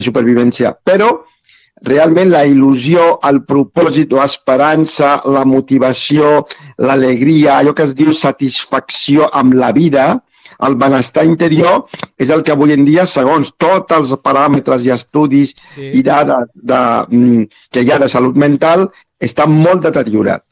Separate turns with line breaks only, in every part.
supervivència, però realment la il·lusió, el propòsit, l'esperança, la motivació, l'alegria, allò que es diu satisfacció amb la vida, el benestar interior és el que avui en dia, segons tots els paràmetres i estudis i dades que hi ha de salut mental, està molt deteriorat.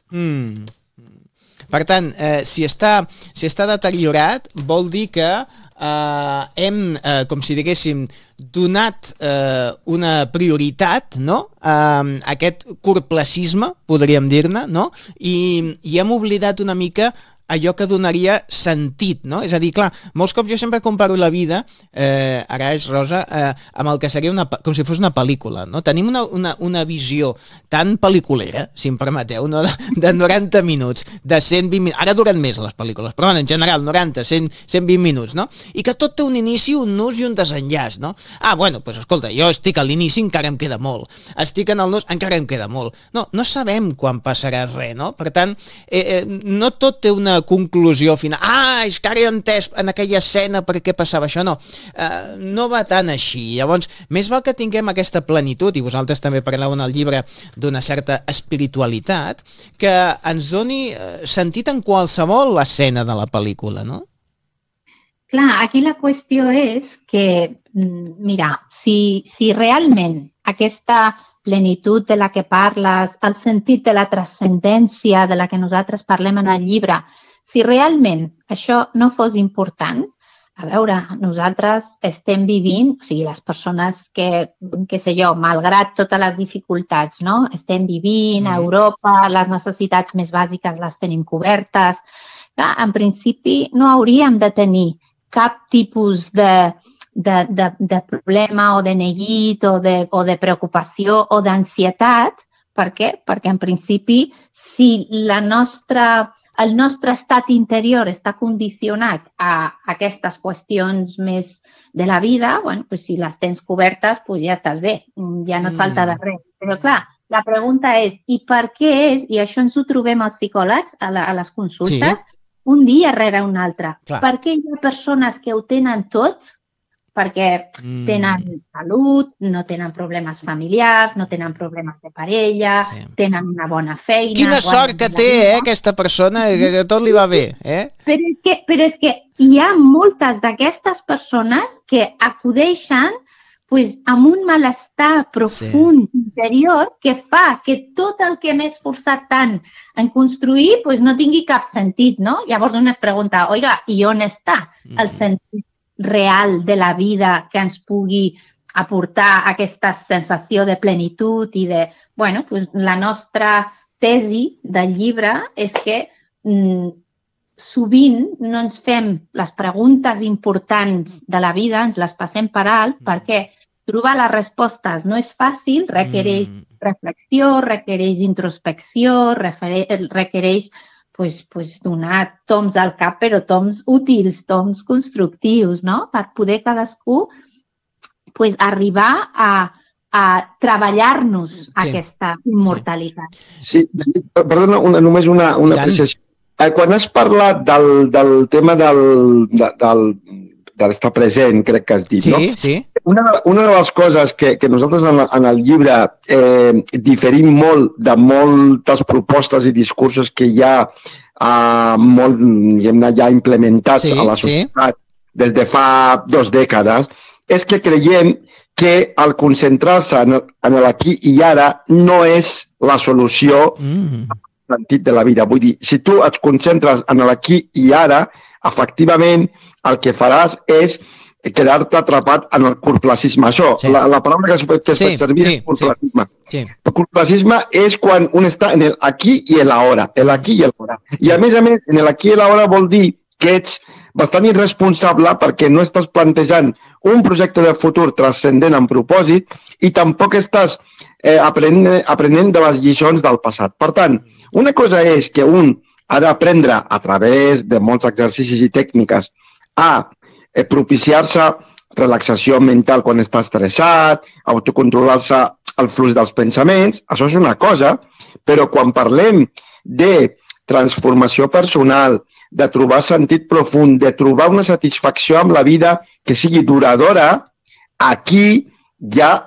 Per tant, si està deteriorat, vol dir que hem, com si diguéssim, donat una prioritat, no?, a aquest curtplacisme, podríem dir-ne, no?, i hem oblidat una mica allò que donaria sentit, no? És a dir, clar, molts cops jo sempre comparo la vida, ara és Rosa, amb el que seria com si fos una pel·lícula, no? Tenim una visió tan pel·liculera, si em permeteu, no? De 90 minuts, de 120 minuts, ara duren més les pel·lícules, però en general 90, 120 minuts, no? I que tot té un inici, un nus i un desenllaç, no? Bueno, doncs escolta, jo estic a l'inici, encara em queda molt. Estic en el nus, encara em queda molt. No sabem quan passarà res, no? Per tant, no tot té una conclusió final. És que ara he entès en aquella escena per què passava això. No va tan així. Llavors, més val que tinguem aquesta plenitud, i vosaltres també parleu en el llibre d'una certa espiritualitat, que ens doni sentit en qualsevol escena de la pel·lícula, no?
Clar, aquí la qüestió és que, mira, si realment aquesta plenitud de la que parles, el sentit de la transcendència de la que nosaltres parlem en el llibre, si realment això no fos important, a veure, nosaltres estem vivint, o sigui, les persones que sé jo, malgrat totes les dificultats, no? Estem vivint a Europa, les necessitats més bàsiques les tenim cobertes. Clar, en principi no hauríem de tenir cap tipus de problema o de neguit o de preocupació o d'ansietat. Per què? Perquè en principi, si el nostre estat interior està condicionat a aquestes qüestions més de la vida, doncs si les tens cobertes, doncs ja estàs bé, ja no et falta de res. Però clar, la pregunta és, i per què és, i això ens ho trobem els psicòlegs a les consultes, un dia rere un altre. Per què hi ha persones que ho tenen tot? Perquè tenen salut, no tenen problemes familiars, no tenen problemes de parella, tenen una bona feina...
Quina sort que té, aquesta persona, que tot li va bé,
Però és que hi ha moltes d'aquestes persones que acudeixen amb un malestar profund interior que fa que tot el que m'he esforçat tant en construir no tingui cap sentit, no? Llavors un es pregunta, oiga, i on està el sentit real de la vida que ens pugui aportar aquesta sensació de plenitud i de... La nostra tesi del llibre és que sovint no ens fem les preguntes importants de la vida, ens les passem per alt, perquè trobar les respostes no és fàcil, requereix reflexió, requereix introspecció, requereix donar toms al cap, però toms útils, toms constructius, no? Per poder cadascú arribar a treballar-nos aquesta immortalitat.
Sí, perdona, només una apreciació. Quan has parlat del tema de l'estar present, crec que has dit, no?
Sí.
Una de les coses que nosaltres en el llibre diferim molt de moltes propostes i discursos que hi ha ja implementats a la societat des de fa 2 dècades, és que creiem que el concentrar-se en l'aquí i ara no és la solució al sentit de la vida. Vull dir, si tu et concentres en l'aquí i ara, efectivament, el que faràs és quedar-te atrapat en el curtplacisme. Això, la paraula que es pot servir és curtplacisme. El curtplacisme és quan un està en l'aquí i l'ara, l'aquí i l'ara. I a més, en l'aquí i l'ara vol dir que ets bastant irresponsable perquè no estàs plantejant un projecte de futur transcendent amb propòsit i tampoc estàs aprenent de les lliçons del passat. Per tant, una cosa és que un ha d'aprendre a través de molts exercicis i tècniques a propiciar-se relaxació mental quan està estressat, autocontrolar-se el flux dels pensaments, això és una cosa, però quan parlem de transformació personal, de trobar sentit profund, de trobar una satisfacció amb la vida que sigui duradora, aquí ja